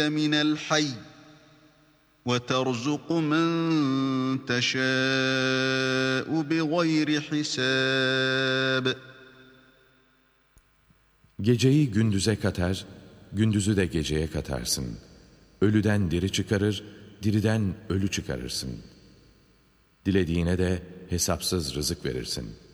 مِنَ الْحَيِّ وَتَرْزُقُ مَن تَشَاءُ بِغَيْرِ حِسَابٍ. Geceyi gündüze katar, gündüzü de geceye katarsın. Ölüden diri çıkarır, diriden ölü çıkarırsın. Dilediğine de hesapsız rızık verirsin.